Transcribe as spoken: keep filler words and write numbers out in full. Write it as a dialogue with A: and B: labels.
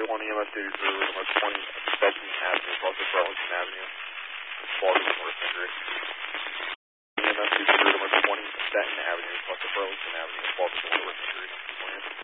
A: one E M S thirty-three, Route twenty, Belton Avenue, Buffalo, Burlington Avenue. Baltimore, North Century.